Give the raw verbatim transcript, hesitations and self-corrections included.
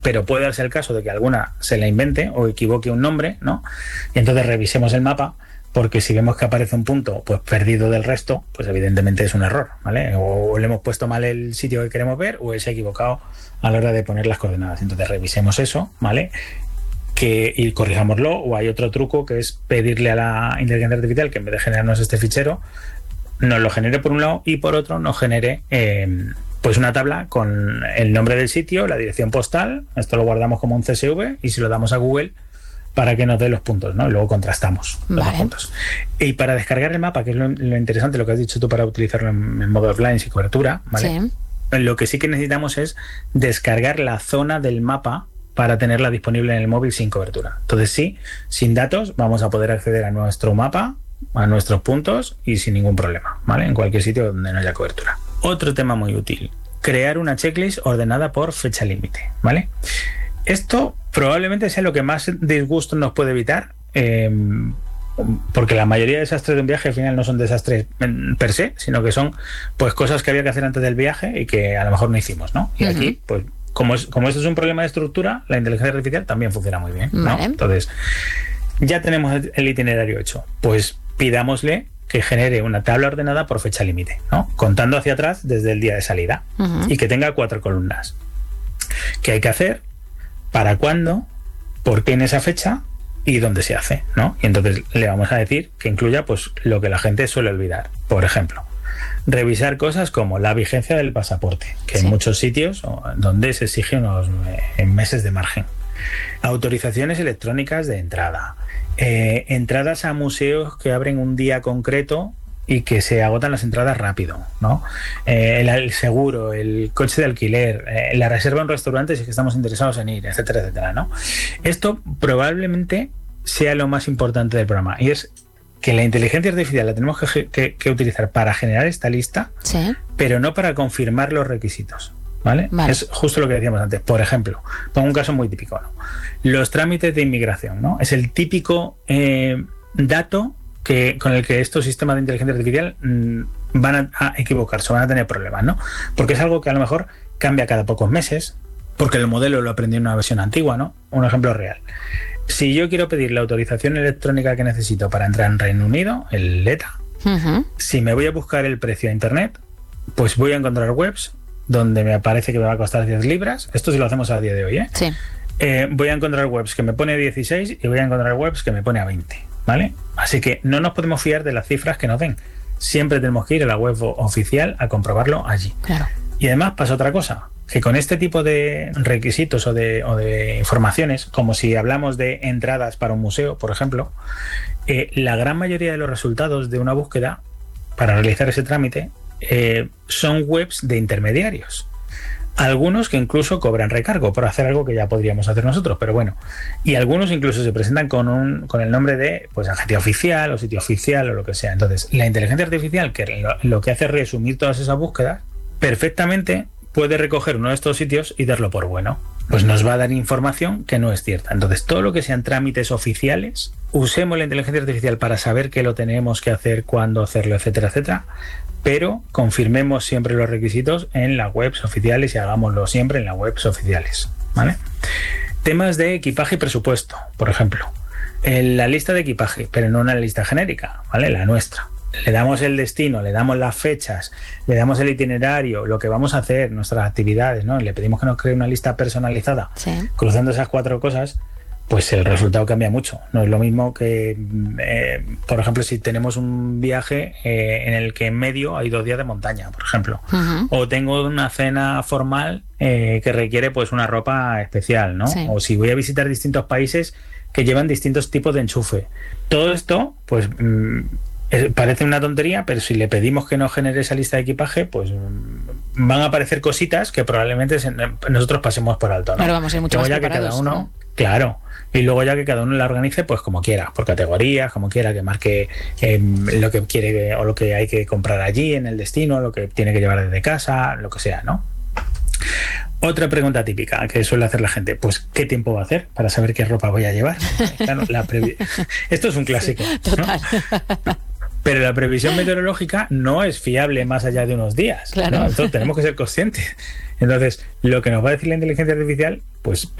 pero puede darse el caso de que alguna se la invente o equivoque un nombre, ¿no? Y entonces revisemos el mapa, porque si vemos que aparece un punto pues perdido del resto, pues evidentemente es un error, ¿vale? O le hemos puesto mal el sitio que queremos ver, o él se ha equivocado a la hora de poner las coordenadas. Entonces revisemos eso, ¿vale? Que, y corrijámoslo. O hay otro truco, que es pedirle a la inteligencia artificial que en vez de generarnos este fichero, nos lo genere por un lado y por otro nos genere eh, pues una tabla con el nombre del sitio, la dirección postal. Esto lo guardamos como un C S V y se lo damos a Google para que nos dé los puntos, ¿no? Y luego contrastamos los vale. puntos. Y para descargar el mapa, que es lo, lo interesante, lo que has dicho tú, para utilizarlo en, en modo offline sin cobertura, ¿vale? Sí. Lo que sí que necesitamos es descargar la zona del mapa para tenerla disponible en el móvil sin cobertura. Entonces sí, sin datos vamos a poder acceder a nuestro mapa, a nuestros puntos y sin ningún problema, ¿vale? En cualquier sitio donde no haya cobertura. Otro tema muy útil: crear una checklist ordenada por fecha límite, ¿vale? Esto probablemente sea lo que más disgusto nos puede evitar, eh, porque la mayoría de desastres de un viaje al final no son desastres per se, sino que son pues cosas que había que hacer antes del viaje y que a lo mejor no hicimos, ¿no? Y uh-huh. aquí, pues como, es, como esto es un problema de estructura, la inteligencia artificial también funciona muy bien, ¿no? Vale. Entonces, ya tenemos el itinerario hecho, pues pidámosle que genere una tabla ordenada por fecha límite, ¿no? Contando hacia atrás desde el día de salida, uh-huh. y que tenga cuatro columnas. ¿Qué hay que hacer? ¿Para cuándo? ¿Por qué en esa fecha? ¿Y dónde se hace? ¿No? Y entonces le vamos a decir que incluya pues lo que la gente suele olvidar. Por ejemplo, revisar cosas como la vigencia del pasaporte, que sí. en muchos sitios donde se exige unos meses de margen. Autorizaciones electrónicas de entrada. Eh, entradas a museos que abren un día concreto y que se agotan las entradas rápido, ¿no? Eh, el, el seguro, el coche de alquiler, eh, la reserva en un restaurante si es que estamos interesados en ir, etcétera, etcétera, ¿no? Esto probablemente sea lo más importante del programa, y es que la inteligencia artificial la tenemos que, que, que utilizar para generar esta lista, sí. pero no para confirmar los requisitos, ¿vale? Vale. Es justo lo que decíamos antes. Por ejemplo, pongo un caso muy típico, ¿no? Los trámites de inmigración, ¿no? Es el típico eh, dato que con el que estos sistemas de inteligencia artificial mmm, van a, a equivocarse, van a tener problemas, ¿no? Porque es algo que a lo mejor cambia cada pocos meses, porque el modelo lo aprendió en una versión antigua, ¿no? Un ejemplo real. Si yo quiero pedir la autorización electrónica que necesito para entrar en Reino Unido, el E T A, uh-huh. si me voy a buscar el precio a internet, pues voy a encontrar webs donde me aparece que me va a costar diez libras. Esto sí lo hacemos a día de hoy, ¿eh? Sí. Eh, voy a encontrar webs que me pone dieciséis y voy a encontrar webs que me pone a veinte. ¿Vale? Así que no nos podemos fiar de las cifras que nos den. Siempre tenemos que ir a la web oficial a comprobarlo allí. Claro. Y además pasa otra cosa, que con este tipo de requisitos o de, o de informaciones, como si hablamos de entradas para un museo, por ejemplo, eh, la gran mayoría de los resultados de una búsqueda para realizar ese trámite eh, son webs de intermediarios. Algunos que incluso cobran recargo por hacer algo que ya podríamos hacer nosotros, pero bueno. Y algunos incluso se presentan con un con el nombre de pues agencia oficial o sitio oficial o lo que sea. Entonces, la inteligencia artificial, que lo, lo que hace es resumir todas esas búsquedas, perfectamente puede recoger uno de estos sitios y darlo por bueno. Pues nos va a dar información que no es cierta. Entonces, todo lo que sean trámites oficiales, usemos la inteligencia artificial para saber qué lo tenemos que hacer, cuándo hacerlo, etcétera, etcétera, pero confirmemos siempre los requisitos en las webs oficiales y hagámoslo siempre en las webs oficiales, ¿vale? Temas de equipaje y presupuesto, por ejemplo. En la lista de equipaje, pero no una lista genérica, ¿vale? La nuestra. Le damos el destino, le damos las fechas, le damos el itinerario, lo que vamos a hacer, nuestras actividades, ¿no? Le pedimos que nos cree una lista personalizada, sí. cruzando esas cuatro cosas, pues el resultado cambia mucho. No es lo mismo que, eh, por ejemplo, si tenemos un viaje eh, en el que en medio hay dos días de montaña, por ejemplo, uh-huh. o tengo una cena formal eh, que requiere pues una ropa especial, ¿no? Sí. O si voy a visitar distintos países que llevan distintos tipos de enchufe. Todo esto, pues mmm, parece una tontería, pero si le pedimos que nos genere esa lista de equipaje, pues van a aparecer cositas que probablemente nosotros pasemos por alto, ¿no? Claro, vamos a ir mucho Luego más ya preparados, que cada uno, ¿no? Claro, y luego ya que cada uno la organice pues como quiera, por categorías, como quiera, que marque eh, lo que quiere o lo que hay que comprar allí en el destino, lo que tiene que llevar desde casa, lo que sea, ¿no? Otra pregunta típica que suele hacer la gente, pues ¿qué tiempo va a hacer para saber qué ropa voy a llevar? Claro, la previ- Esto es un clásico, sí, total. ¿no? Pero la previsión meteorológica no es fiable más allá de unos días. Claro. ¿no? Entonces tenemos que ser conscientes. Entonces, lo que nos va a decir la inteligencia artificial, pues